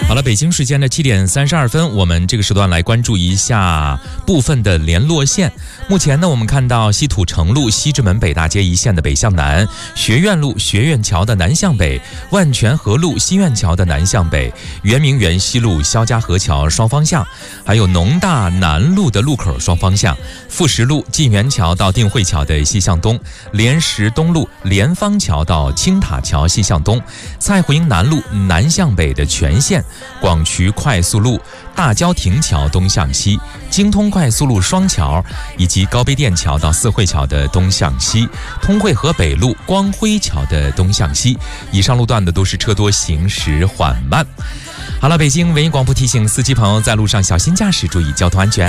好了，北京时间的7点32分，我们这个时段来关注一下部分的联络线。目前呢，我们看到西土城路西直门北大街一线的北向南，学院路学院桥的南向北，万泉河路新院桥的南向北，圆明园西路肖家河桥双方向，还有农大南路的路口双方向，富石路晋源桥到定慧桥的西向东，莲石东路莲芳桥到青塔桥西向东，蔡胡营南路南向北的全线，广渠快速路大郊亭桥东向西，京通快速路双桥以及高碑店桥到四惠桥的东向西，通惠河北路光辉桥的东向西，以上路段的都是车多行驶缓慢。好了，北京文艺广播提醒司机朋友在路上小心驾驶，注意交通安全。